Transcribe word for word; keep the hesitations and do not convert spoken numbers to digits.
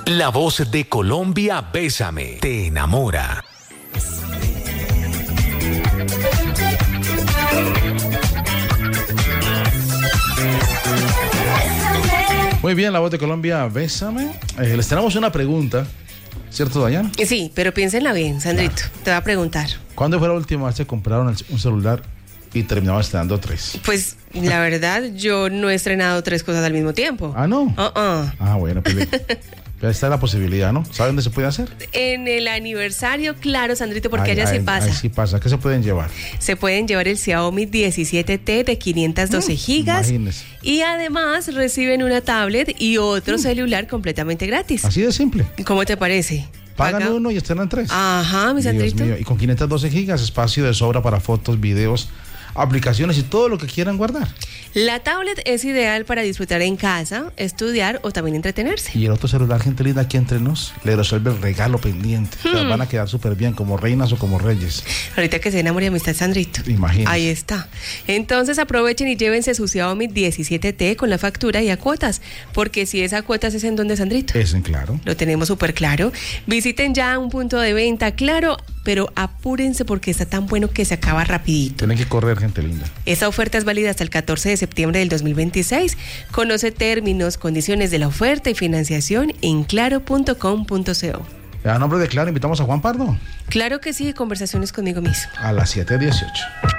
La voz de Colombia, Bésame, te enamora. Muy bien, la voz de Colombia, Bésame. Eh, les tenemos una pregunta, ¿cierto, Dayan? Sí, pero piénsenla bien, Sandrito. Claro. Te va a preguntar. ¿Cuándo fue la última vez que compraron un celular y terminaban estrenando tres? Pues la verdad, yo no he estrenado tres cosas al mismo tiempo. Ah, ¿no? Uh-uh. Ah, bueno, pues ya está la posibilidad, ¿no? ¿Saben dónde se puede hacer? En el aniversario, claro, Sandrito, porque ay, allá ay, sí pasa. Ahí sí pasa. ¿Qué se pueden llevar? Se pueden llevar el Xiaomi diecisiete T de quinientas doce gigas. Imagínese. Y además reciben una tablet y otro mm. celular completamente gratis. Así de simple. ¿Cómo te parece? Pagan Paga. uno y estrenan tres. Ajá, mi Sandrito. Y con quinientas doce gigas, espacio de sobra para fotos, videos, aplicaciones y todo lo que quieran guardar. La tablet es ideal para disfrutar en casa, estudiar o también entretenerse. Y el otro celular, gente linda, aquí entre nos, le resuelve el regalo pendiente. Hmm. O sea, van a quedar súper bien, como reinas o como reyes. Ahorita que se enamore de amistad, Sandrito. Imagínate. Ahí está. Entonces aprovechen y llévense su Xiaomi diecisiete T con la factura y a cuotas. Porque si es a cuotas, ¿es en dónde, Sandrito? Es en Claro. Lo tenemos súper claro. Visiten ya un punto de venta, Claro, pero apúrense porque está tan bueno que se acaba rapidito. Tienen que correr, gente linda. Esta oferta es válida hasta el catorce de septiembre del dos mil veintiséis. Conoce términos, condiciones de la oferta y financiación en claro punto com punto co. A nombre de Claro, invitamos a Juan Pardo. Claro que sí, conversaciones conmigo mismo. A las siete dieciocho.